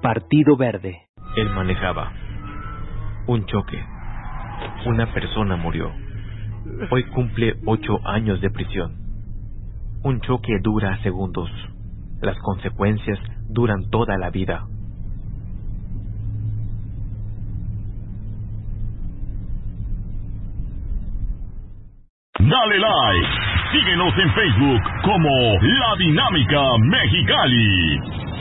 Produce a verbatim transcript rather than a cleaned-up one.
Partido Verde. Él manejaba. Un choque. Una persona murió. Hoy cumple ocho años de prisión. Un choque dura segundos. Las consecuencias duran toda la vida. Dale like. Síguenos en Facebook como La Dinámica Mexicali.